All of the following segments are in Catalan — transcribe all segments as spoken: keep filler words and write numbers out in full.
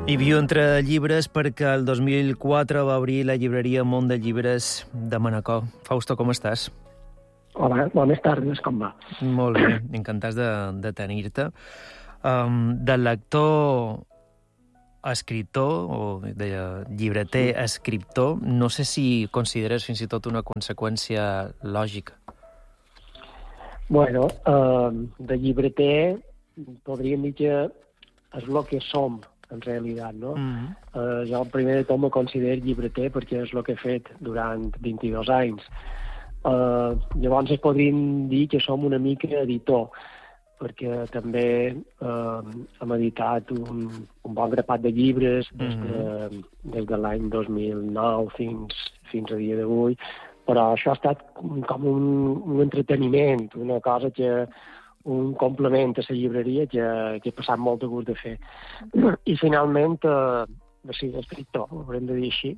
I viu entre llibres perquè el dos mil quatre va obrir la llibreria Món de Llibres de Manacor. Fausto, com estàs? Hola, bones tardes, com va? Molt bé, encantats de, de tenir-te. Um, de lector a escriptor, o de llibreter a escriptor, no sé si consideres fins i tot una conseqüència lògica. Bueno, uh, de llibreter podríem dir que és el que som, en realitat, no? Mm-hmm. Uh, jo, primer de tot, me considero llibreter perquè és el que he fet durant vint-i-dos anys. Uh, llavors es podríem dir que som una mica editor, perquè també uh, hem editat un, un bon grapat de llibres des de, mm-hmm. des de l'any dos mil nou fins, fins a dia d'avui, però això ha estat com un, un entreteniment, una cosa que un complement a la llibreria que, que he passat molt de gust de fer. I finalment, eh, sí, escriptor, ho haurem de dir així.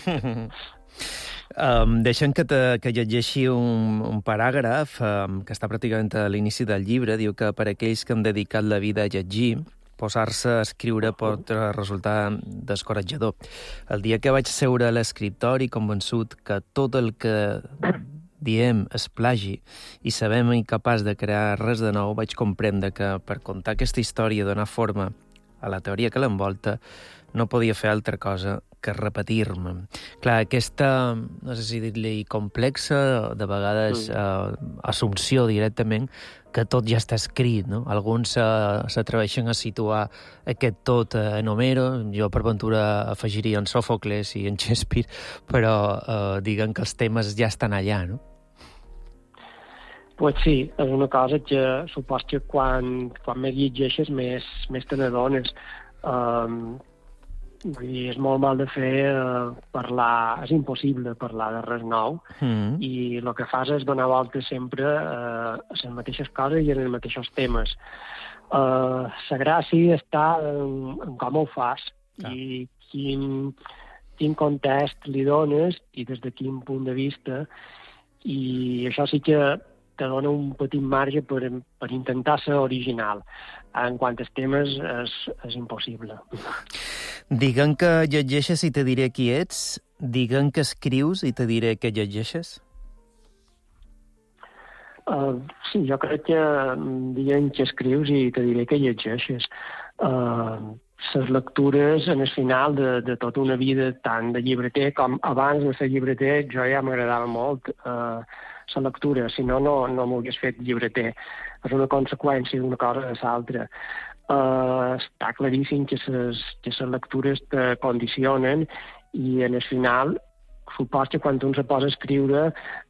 um, deixa'm que, te, que llegeixi un, un paràgraf um, que està pràcticament a l'inici del llibre. Diu que per aquells que han dedicat la vida a llegir, posar-se a escriure pot resultar descoratjador. El dia que vaig seure a l'escriptori convençut que tot el que diem és plagi i sabem incapaç de crear res de nou, vaig comprendre que per contar aquesta història i donar forma a la teoria que l'envolta no podia fer altra cosa que repetir-me. Clar, aquesta, no sé si dir-li complexa, de vegades eh, assumpció directament, que tot ja està escrit, no? Alguns uh, s'atreveixen a situar aquest tot uh, en Homero, jo per ventura afegiria en Sòfocles i en Shakespeare, però uh, diguen que els temes ja estan allà, no? Pues sí, és una cosa que supos que quan, quan més llegeixes més, més te n'adones. Um, vull dir, és molt mal de fer uh, parlar, és impossible parlar de res nou, mm. i el que fas és donar voltes sempre uh, a les mateixes coses i en els mateixos temes. Uh, la gràcia està en, en com ho fas, ah. i quin, quin context li dones i des de quin punt de vista, i això sí que te dona un petit marge per, per intentar ser original. En quant als temes és, és impossible. Diguen que llegeixes i te diré qui ets, diguen que escrius i te diré que llegeixes? Uh, sí, jo crec que diguen que escrius i te diré que llegeixes. Uh, les lectures en el final de, de tota una vida, tant de llibreter com abans de ser llibreter, jo ja m'agradava molt uh, la lectura, si no, no, no m'hagués fet llibreter. És una conseqüència d'una cosa de l'altra. Uh, està claríssim que les, que les lectures te condicionen i en el final supos que quan un se posa a escriure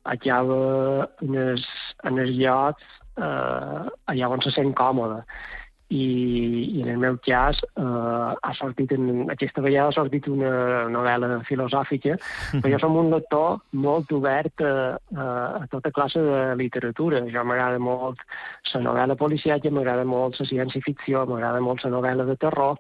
acaba en els, en els llocs uh, allà on se sent còmode. I, i en el meu cas eh, ha sortit en, aquesta vegada ha sortit una novel·la filosòfica, però jo som un lector molt obert a, a, a tota classe de literatura. Jo m'agrada molt la novel·la policíaca, m'agrada molt la ciència-ficció, m'agrada molt la novel·la de terror,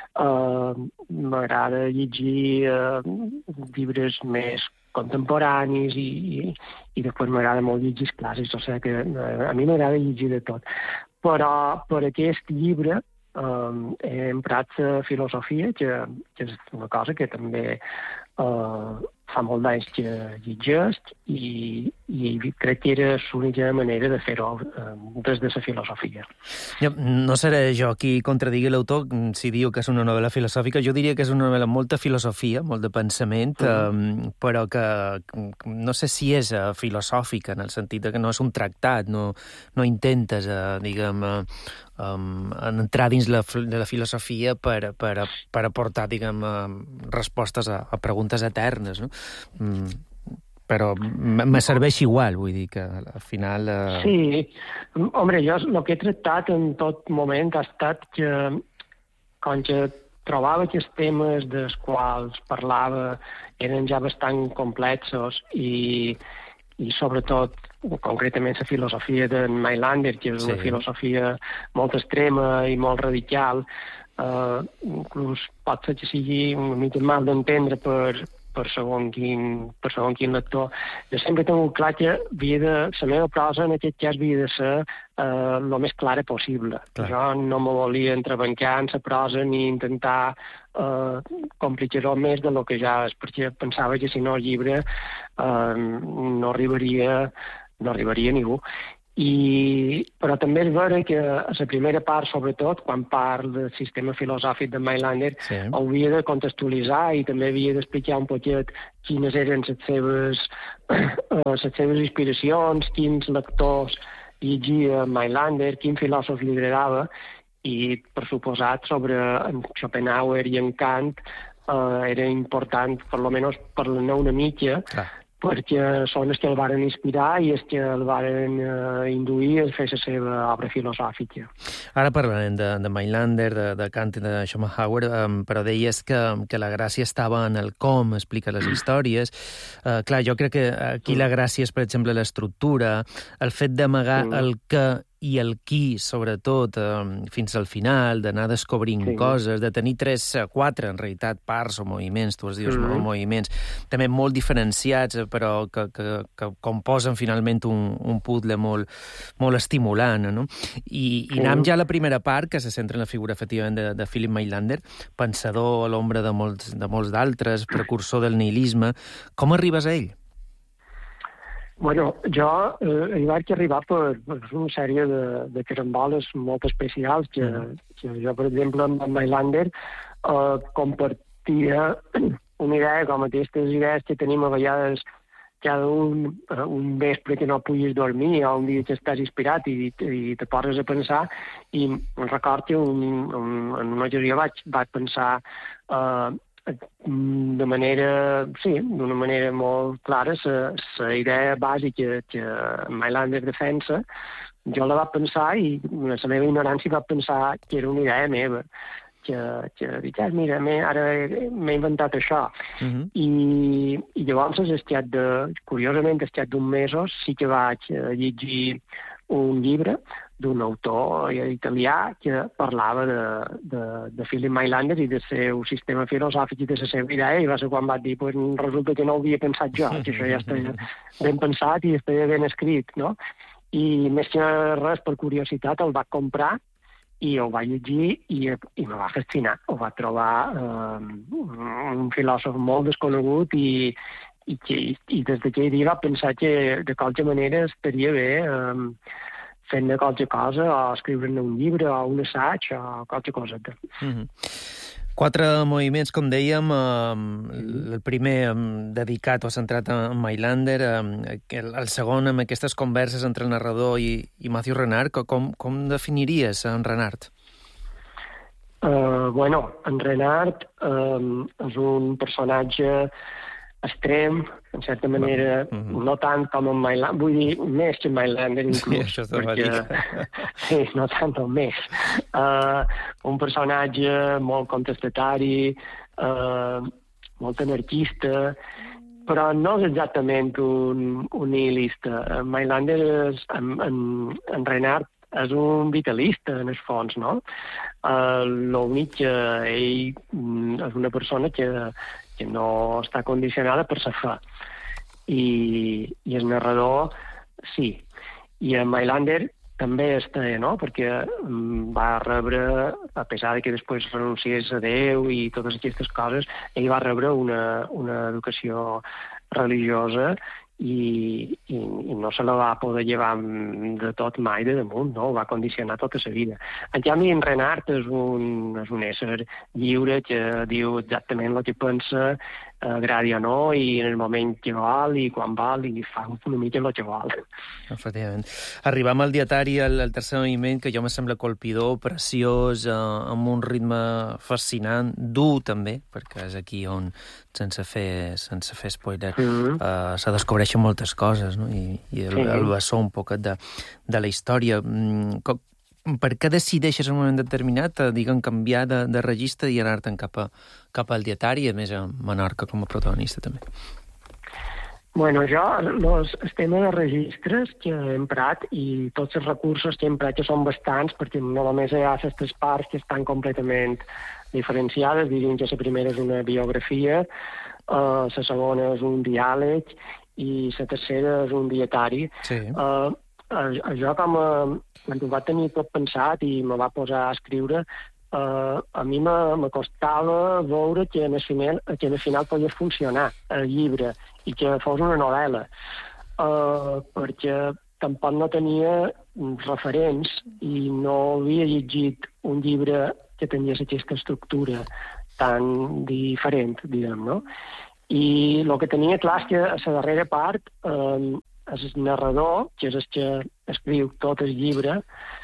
eh, m'agrada llegir eh, llibres més contemporanis i, i, i després m'agrada molt llegir clàssics, o sigui que eh, a mi m'agrada llegir de tot. Però per aquest llibre eh, he emprat la filosofia, que, que és una cosa que també eh, fa molt d'anys que llegeix i, i crec que era l'única manera de fer-ho eh, des de la filosofia. Jo, no seré jo qui contradigui l'autor si diu que és una novel·la filosòfica. Jo diria que és una novel·la amb molta filosofia, molt de pensament, mm. eh, però que no sé si és eh, filosòfica, en el sentit que no és un tractat, no, no intentes, eh, diguem, eh, um, entrar dins la, de la filosofia per, per, per aportar, diguem, eh, respostes a, a preguntes eternes, no? Mm, però me serveix igual, vull dir que al final... Eh... Sí, home, jo el que he tractat en tot moment ha estat que quan que trobava que els temes dels quals parlava eren ja bastant complexos i, i sobretot, concretament la filosofia d'en Mailander, que és sí. una filosofia molt extrema i molt radical, eh, inclús pot ser que sigui una mica mal d'entendre per per segon quin, per segon quin lector. Jo sempre he tingut clar que havia de, la meva prosa en aquest cas havia de ser eh, el més clara possible. Clar. Jo no me volia entrebancar en la prosa ni intentar eh, complicar-ho més de lo que ja és, perquè pensava que si no el llibre eh, no arribaria, no arribaria a ningú. I, però també és vera que a la primera part, sobretot, quan parla del sistema filosòfic de Mailander, sí. Hauria de contextualitzar i també havia d'explicar un poquet quines eren les seves, les seves inspiracions, quins lectors llegia Mailander, quin filòsof li agradava, i, per suposat, sobre Schopenhauer i en Kant eh, era important, per lo menys, parlar-ne una mica, clar, perquè són els que el varen inspirar i els que el varen eh, induir a fer la seva obra filosòfica. Ara parlarem de, de Mailander, de, de Kant i de Schopenhauer, um, però deies que, que la gràcia estava en el com explica les històries. Uh, clar, jo crec que aquí la gràcia és, per exemple, l'estructura, el fet d'amagar mm. el que i el qui, sobretot, eh, fins al final, d'anar descobrint sí. coses, de tenir tres, quatre, en realitat, parts o moviments, tu has dit, mm-hmm. no, moviments, també molt diferenciats, però que, que, que composen finalment un, un puzzle molt, molt estimulant, no? I, i anem ja a la primera part, que se centra en la figura, efectivament, de, de Philip Mailander, pensador a l'ombra de molts, de molts d'altres, precursor del nihilisme. Com arribes a ell? Bueno, jo eh, hi vaig arribar per, per una sèrie de, de caramboles molt especials que, mm. que jo, per exemple, amb Mailander eh, compartia una idea com aquestes idees que tenim a vegades cada un, uh, un vespre que no puguis dormir o un dia que estàs inspirat i, i te poses a pensar, i record que un, un, en una ocasió vaig, vaig pensar eh, de manera, sí, d'una manera molt clara, la idea bàsica que Mailander defensa, jo la vaig pensar i la meva ignorància va pensar que era una idea meva, que, que dic, mira, ara m'he inventat això. Uh-huh. I, i llavors, estat de, curiosament, estat d'un mesos, sí que vaig llegir un llibre d'un autor italià que parlava de, de, de Philip Mailander i del seu sistema filosòfic i de la seva idea, i va ser quan vaig dir, pues, resulta que no ho havia pensat jo, que això ja estava ben pensat i estava ben escrit, no? I més que res, per curiositat, el vaig comprar i el vaig llegir i, i me va fascinar. Ho vaig trobar eh, un filòsof molt desconegut i, i, que, i des d'aquell dia vaig pensar que de qualque manera estaria bé eh, fent-ne qualque cosa, o escriure-ne un llibre, o un assaig, o qualque cosa. Mm-hmm. Quatre moviments, com dèiem, eh, el primer eh, dedicat o centrat en Mailander, eh, el, el segon amb aquestes converses entre el narrador i, i Matthew Renard. Com, com definiries en Renard? Uh, bueno, en Renard uh, és un personatge extrem, en certa manera, mm-hmm. no tant com en Mailander, vull dir, més que en Mailander inclús. Sí, això estava perquè, sí, no tant o més. Uh, un personatge molt contestatari, uh, molt anarquista, però no és exactament un, un nihilista. En Mailander, és, en, en, en Renard, és un vitalista, en el fons, no? Uh, L'únic que ell és una persona que que no està condicionada per la fe. I, i el narrador, sí. I en Mailander també està, no? Perquè va rebre, a pesar de que després renunciés a Déu i totes aquestes coses, ell va rebre una, una educació religiosa i, i, i no se la va poder llevar de tot mai de damunt, no? Ho va condicionar tota la vida. En canvi, en Renard és un, és un ésser lliure que diu exactament el que pensa, agradi o no, i en el moment que vol i quan vol, i fa una mica el que vol. Efectivament. Arribam al dietari, el, el tercer moviment, que jo me sembla colpidor, preciós, eh, amb un ritme fascinant, dur també, perquè és aquí on, sense fer, sense fer spoiler, mm-hmm. eh, se descobreixen moltes coses, no? I, i el, sí. el bessó un poquet de, de la història. Com, per què decideixes en un moment determinat, eh, diguem, canviar de, de registre i anar-te'n cap, a, cap al dietari, a més a Menorca com a protagonista també? Bueno, jo, los, el tema de registres que he emprat i tots els recursos que he emprat, que són bastants, perquè no només hi ha aquestes parts que estan completament diferenciades, diríem que la primera és una biografia, uh, la segona és un diàleg i la tercera és un dietari. Sí. Uh, jo, com a, quan ho va tenir tot pensat i me va posar a escriure, uh, a mi me costava veure que en el final, que en el final podia funcionar el llibre i que fos una novel·la, uh, perquè tampoc no tenia referents i no havia llegit un llibre que tenia aquesta estructura tan diferent, diguem, no? I el que tenia clar és que a la darrera part eh, el narrador, que és el que escriu tot el llibre,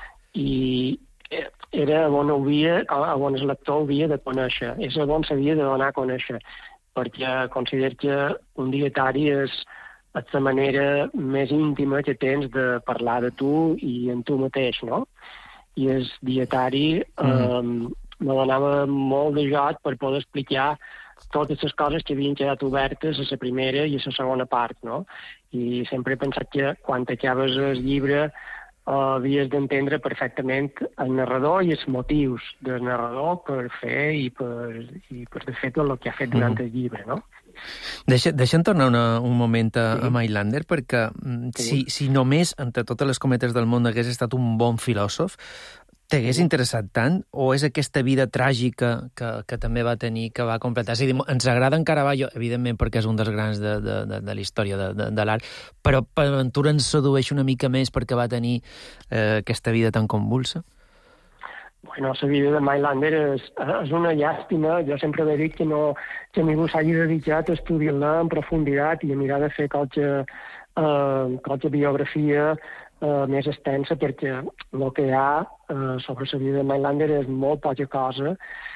i era on, havia, on el lector havia de conèixer, és on s'havia de donar a conèixer, perquè considero que un dietari és la manera més íntima que tens de parlar de tu i en tu mateix, no? I el dietari eh, mm. me donava molt de joc per poder explicar totes les coses que havien quedat obertes a la primera i a la segona part, no? I sempre he pensat que quan acabes el llibre uh, havies d'entendre perfectament el narrador i els motius del narrador per fer i per, i per fer tot el que ha fet durant mm. el llibre, no? Deixa, deixa'm tornar una, un moment a, sí. a Mailander, perquè sí. si, si només, entre totes les cometes del món, hagués estat un bon filòsof, t'hagués interessat tant? O és aquesta vida tràgica que, que també va tenir, que va completar? És a dir, ens agrada en Caravaggio, evidentment, perquè és un dels grans de, de, de, de la història de, de, de l'art, però per aventura ens sedueix una mica més perquè va tenir eh, aquesta vida tan convulsa? Bueno, la vida de Mailander és, és una llàstima. Jo sempre he dit que, no, que ningú s'hagi dedicat a estudiar-la en profunditat i a mirar de fer qualque, uh, qualque biografia uh, més extensa, perquè el que hi ha uh, sobre la vida de Mailander és molt poca cosa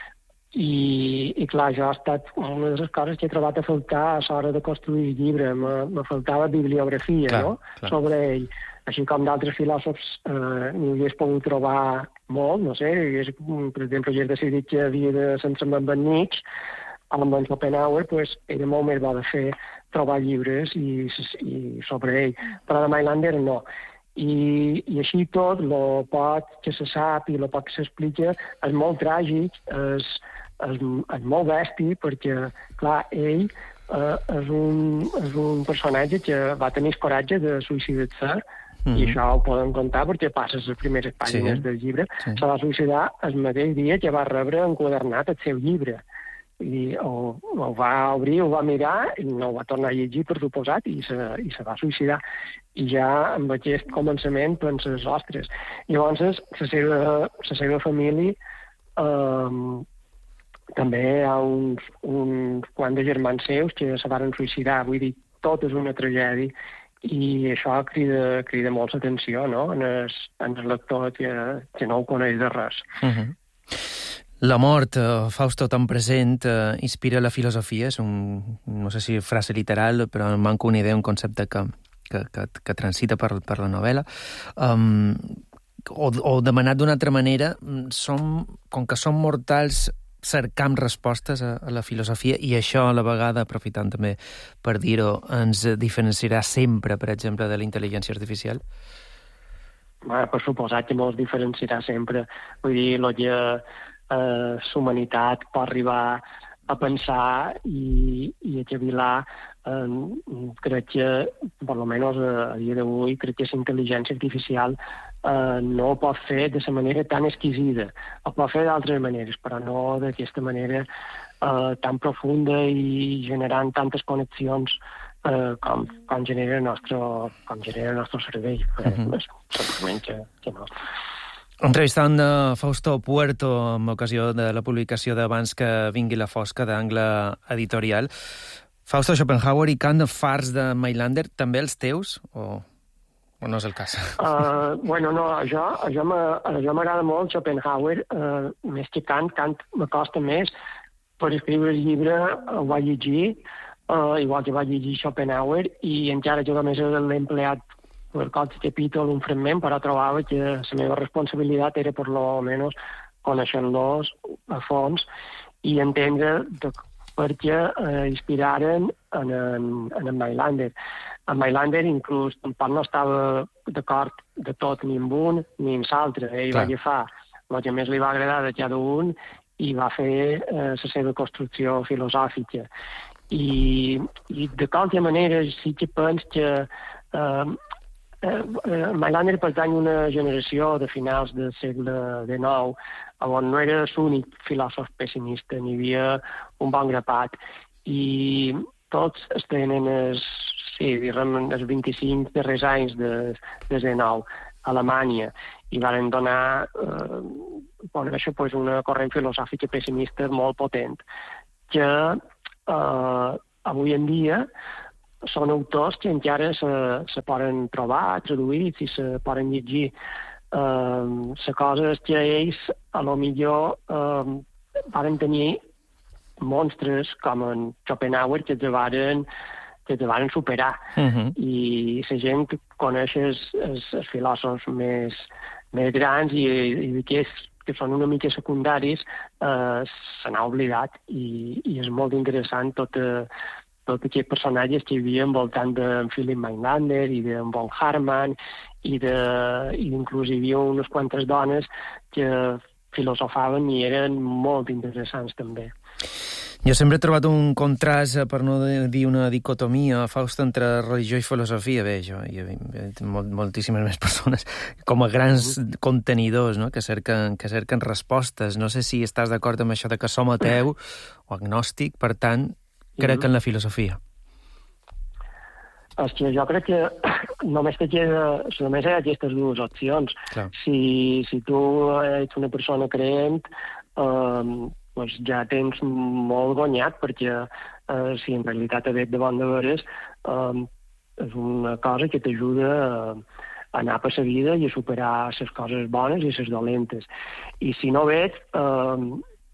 i, i clar, jo ha estat una de les coses que he trobat a faltar a l'hora de construir el llibre. Me, me faltava bibliografia, clar, no? Clar. Sobre ell. Així com d'altres filòsofs eh, n'hi hagués pogut trobar molt, no sé, hagués, per exemple, hagués decidit que havia de sense amb en Nietzsche, amb en Schopenhauer, pues, era molt més bo de fer trobar llibres i, i sobre ell. Però de Mailander no. I, i així tot, el poc que se sap i el poc que s'explica és molt tràgic, és, és, és molt bèstia, perquè, clar, ell eh, és, un, és un personatge que va tenir el coratge de suïcidar-se. Mm-hmm. I això ho podem contar perquè passa les primeres pàgines sí. del llibre. Sí. Se va suïcidar el mateix dia que va rebre enquadernat el seu llibre. I o, o va obrir, ho va mirar, i no ho va tornar a llegir, per suposat, i se, i se va suïcidar. I ja amb aquest començament penses, ostres. Llavors, la seva, la seva família eh, també hi ha uns, uns quants de germans seus que se van suïcidar. Vull dir, tot és una tragèdia. I això crida, crida molt l'atenció, no?, en el, en el lector que, que no ho coneix de res. Uh-huh. La mort, eh, Fausto, tan present, eh, inspira la filosofia, és un, no sé si frase literal, però em manca una idea, un concepte que, que, que, que transita per, per la novel·la. Um, o, o demanat d'una altra manera, som, com que som mortals, cercam respostes a, a la filosofia i això a la vegada, aprofitant també per dir-ho, ens diferenciarà sempre, per exemple, de la intel·ligència artificial? Bé, per suposat que ens diferenciarà sempre. Vull dir, el que eh, l'humanitat pot arribar a pensar i, i a cavilar, eh, crec que, per almenys a, a dia d'avui, crec que la intel·ligència artificial Uh, no ho pot fer de la manera tan exquisida. Ho pot fer d'altres maneres, però no d'aquesta manera uh, tan profunda i generant tantes connexions uh, com, com genera el nostre, com genera el nostre cervell. Uh-huh. Segurament que, que no. Entrevistant de Fausto Puerto amb ocasió de la publicació d'Abans que vingui la fosca d'Angle Editorial. Fausto, Schopenhauer i Kant, fars de Mailander, també els teus? O... O no és el cas? Uh, bueno, no, jo, jo m'agrada molt Schopenhauer, uh, més que Kant. Kant m'acosta més. Per escriure el llibre ho vaig llegir, uh, igual que vaig llegir Schopenhauer, i encara jo només l'he empleat per qualque capítol, un fragment, però trobava que la meva responsabilitat era per lo menos conèixer-los a fons i entendre de, per què eh, inspiraren en, en, en en Mailander. En Mailander inclús tampoc no estava d'acord de tot ni amb un ni amb l'altre. Ell va agafar el que més li va agradar de cada un i va fer eh, la seva construcció filosòfica. I, i de qualque manera sí que penso que eh, eh, Mailander pertany a una generació de finals del segle dinou on no era l'únic filòsof pessimista, n'hi havia un bon grapat, i tots es tenen els, sí, direm, els vint-i-cinc darrers anys de, de dinou a Alemanya, i van donar eh, bueno, això, pues, una corrent filosòfica pessimista molt potent, que eh, avui en dia són autors que encara se, se poden trobar traduïts i se poden llegir. Uh, la cosa és que ells, a lo millor, uh, van tenir monstres com en Schopenhauer que te varen, que te varen superar. Uh-huh. I la gent que coneix els, els, els filòsofs més, més grans i, i aquests que són una mica secundaris uh, se n'ha oblidat, i, i és molt interessant tot, uh, tots aquests personatges que hi havia envoltant d'en Philip Mailander i d'en von Hartmann, i, de, i inclús hi havia unes quantes dones que filosofaven i eren molt interessants també. Jo sempre he trobat un contrast, per no dir una dicotomia, Faust, entre religió i filosofia. Bé, jo i molt, moltíssimes més persones com a grans mm. contenidors, no? que, cerquen, que cerquen respostes. No sé si estàs d'acord amb això de que som ateu o agnòstic, per tant, crec mm. en la filosofia. És que jo crec que només, te queda, només hi ha aquestes dues opcions. Clar. Si, si tu ets una persona creent, eh, doncs ja tens molt guanyat, perquè eh, si en realitat et de bon de veres, eh, és una cosa que t'ajuda a, a anar per la vida i a superar les coses bones i les dolentes. I si no veig... Eh,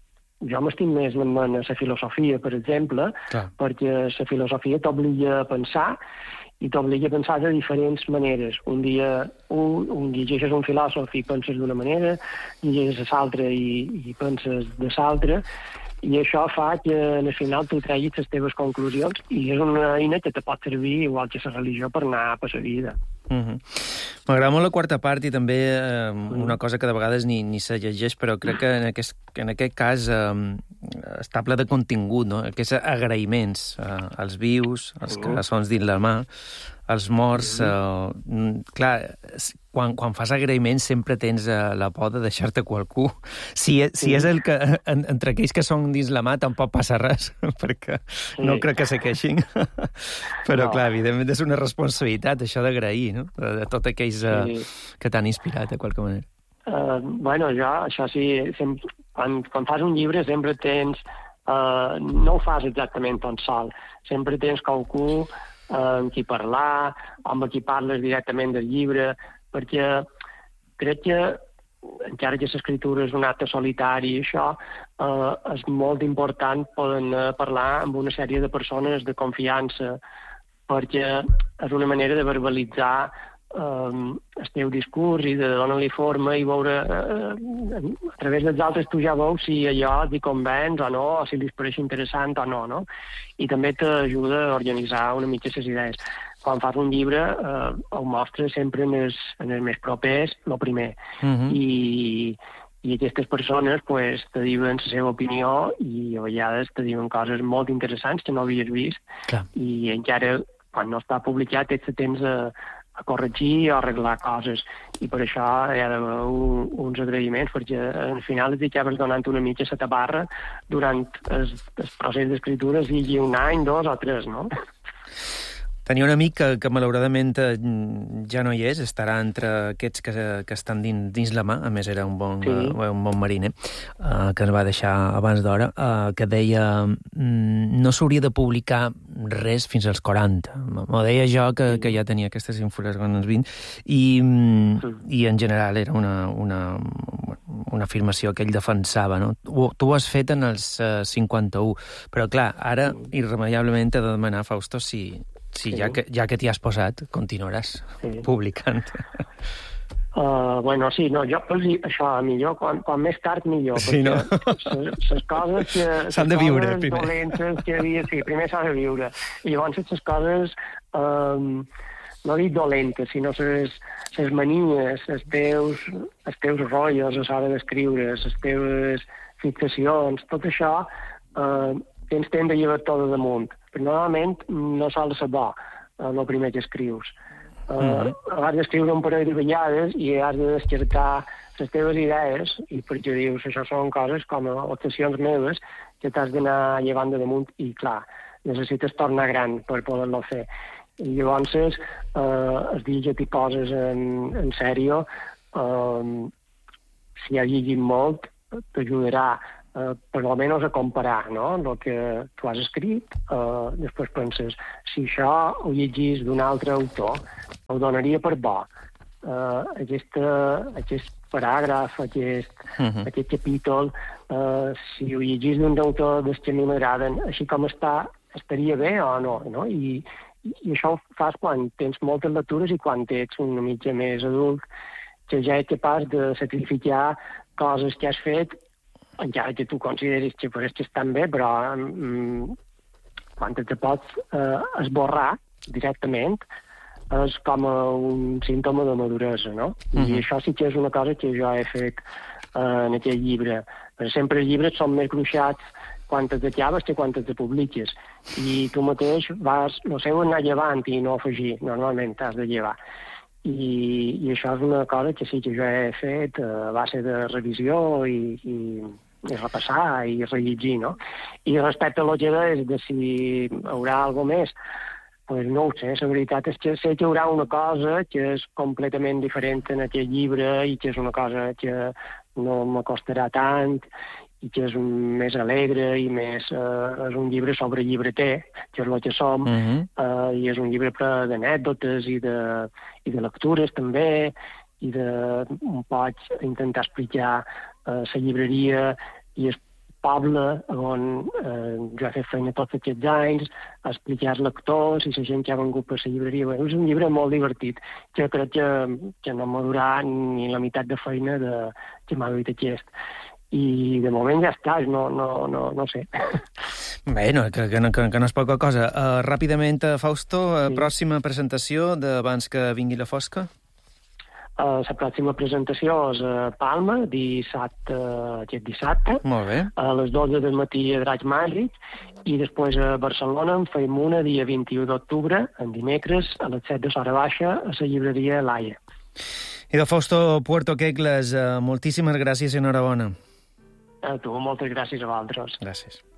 jo m'estic més en la filosofia, per exemple, clar, perquè la filosofia t'obliga a pensar i t'obliga a pensar de diferents maneres. Un dia un, un llegeixes un filòsof i penses d'una manera, llegeixes l'altre i, i penses de l'altra, i això fa que al final tu treguis les teves conclusions, i és una eina que te pot servir igual que la religió per anar per la vida. Uh-huh. M'agrada molt la quarta part i també eh, una cosa que de vegades ni, ni se llegeix, però crec que en aquest, en aquest cas eh, està ple de contingut, no? Que és agraïments eh, als vius, als coraçons dins la mà, als morts. Eh, clar, quan, quan fas agraïments sempre tens eh, la por de deixar-te qualcú. Si, si és el que, en, entre aquells que són dins la mà tampoc passa res, perquè sí, no crec que se queixin. Però, no, clar, evidentment és una responsabilitat, això d'agrair, no? De, de tots aquells eh, sí, que t'han inspirat, de qualque manera. Uh, bueno, jo, això sí, sempre, quan, quan fas un llibre sempre tens... Uh, no ho fas exactament tot sol. Sempre tens qualcú amb qui parlar, amb qui parles directament del llibre, perquè crec que, encara que l'escriptura és un acte solitari, això eh, és molt important poder parlar amb una sèrie de persones de confiança, perquè és una manera de verbalitzar eh, el teu discurs i de donar-li forma i veure, eh, a través dels altres tu ja veus si allò t'hi convenç o no, o si li pareix interessant o no, no? I també t'ajuda a organitzar una mica les idees. Quan fas un llibre, eh, ho mostres sempre en els, en els més propers, el primer. Uh-huh. I, i aquestes persones pues, te diuen la seva opinió i a vegades te diuen coses molt interessants que no havies vist. Clar. I encara, quan no està publicat, ets a temps a, a corregir o arreglar coses. I per això hi ha d'haver un, uns agraïments, perquè al final et acabes donant una mica la tabarra durant el, el procés d'escriptura, sigui un any, dos o tres, no? Tenia un amic que, que malauradament ja no hi és, estarà entre aquests que, que estan dins, dins la mà, a més era un bon, sí. uh, un bon mariner, uh, que ens va deixar abans d'hora, uh, que deia mm, no s'hauria de publicar res fins als quaranta. M'ho deia jo, que, que ja tenia aquestes ínfules quan els vint, i, mm, i en general era una, una, una afirmació que ell defensava. No? Tu, tu ho has fet en els uh, cinquanta-u, però clar, ara irremeiablement t'he de demanar, Fausto, si... Sí, sí. Ja que, ja que t'hi has posat, continuaràs sí. publicant. Uh, bueno, sí, no, jo pues, això, millor, quan, quan més tard millor, sí, perquè no? les coses que... S'han de viure, primer. Dolentes que havia, sí, primer s'ha de viure. I llavors les coses, um, no dic dolentes, sinó les, les manies, els teus, els teus rotllos a l'hora d'escriure, les teves fixacions, tot això, eh, tens temps de llevar tot damunt. Però normalment no sol ser bo eh, el primer que escrius. Eh, mm-hmm. Has d'escriure un parell de vegades i has de descartar les teves idees, i perquè dius, això són coses com obsessions meves que t'has d'anar llevant de damunt, i clar, necessites tornar gran per poder-lo fer. I llavors, eh, el dia que t'hi poses en, en sèrio, eh, si has llegit molt, t'ajudarà eh, per almenys a comparar, no?, el que tu has escrit. Eh, després penses, si això ho llegís d'un altre autor, ho donaria per bo. Uh, aquesta, aquest paràgraf, aquest, uh-huh. aquest capítol, uh, si ho llegís d'un autor dels que a mi m'agraden, així com està, estaria bé o no? no? I, I això ho fas quan tens moltes lectures i quan ets una mitja més adult, que ja ets capaç de sacrificar coses que has fet, encara que tu consideris que, pues, que estan bé, però um, quan te pots uh, esborrar directament, és com un símptoma de maduresa, no? Mm-hmm. I això sí que és una cosa que jo he fet eh, en aquest llibre. Per sempre els llibres són més gruixats quan te acabes que quan te publiques. I tu mateix vas, no sé, anar llevant i no afegir. Normalment t'has de llevar. I, I això és una cosa que sí que jo he fet a base de revisió i, i, i repassar i rellegir, no? I respecte a lo que deies de si hi haurà alguna més, pues no ho sé, la veritat és que sé que hi haurà una cosa que és completament diferent en aquest llibre i que és una cosa que no m'acostarà tant i que és un, més alegre i més... Eh, és un llibre sobre llibreter, que és el que som, uh-huh. eh, i és un llibre d'anècdotes i, de, i de lectures també, i de un poc intentar explicar la eh, llibreria i el poble on eh, jo he fet feina tots aquests anys, a explicar els lectors i la gent que ha vengut per la llibreria. Bé, és un llibre molt divertit, que crec que, que no m'ha durat ni la meitat de feina de, que m'ha duit aquest. I de moment ja està, no, no, no, no sé. Bé, no, que, que, no, que, que no és poca cosa. Uh, ràpidament, Fausto, uh, sí. Pròxima presentació d'abans que vingui la fosca? Uh, la pròxima presentació és a Palma, dissabte, aquest dissabte, molt bé. A les dotze del matí a Drac Màgic, i després a Barcelona en feim una dia vint-i-u d'octubre, en dimecres, a les set de l'hora baixa, a la llibreria Laia. I de Fausto Puerto Quecles, uh, moltíssimes gràcies i enhorabona. A tu, moltes gràcies a vosaltres. Gràcies.